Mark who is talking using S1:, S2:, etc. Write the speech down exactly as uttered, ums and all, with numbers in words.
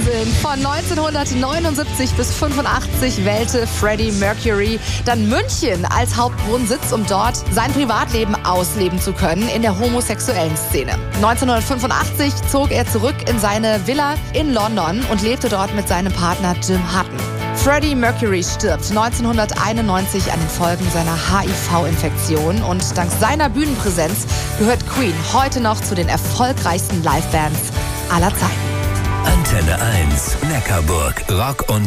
S1: Wahnsinn. Von neunzehnhundertneunundsiebzig bis fünfundachtzig wählte Freddie Mercury dann München als Hauptwohnsitz, um dort sein Privatleben ausleben zu können in der homosexuellen Szene. neunzehnhundertfünfundachtzig zog er zurück in seine Villa in London und lebte dort mit seinem Partner Jim Hutton. Freddie Mercury stirbt neunzehnhunderteinundneunzig an den Folgen seiner H I V-Infektion und dank seiner Bühnenpräsenz gehört Queen heute noch zu den erfolgreichsten Livebands aller Zeiten.
S2: Antenne eins, Neckarburg, Rock und